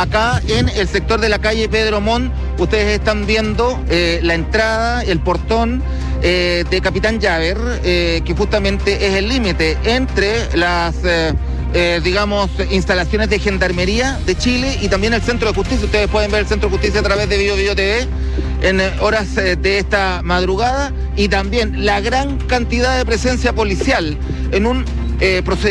acá en el sector de la calle Pedro Montt, ustedes están viendo la entrada, el portón de Capitán Llaver, que justamente es el límite entre las instalaciones de Gendarmería de Chile y también el Centro de Justicia. Ustedes pueden ver el Centro de Justicia a través de BioBio TV en horas de esta madrugada, y también la gran cantidad de presencia policial en un procedimiento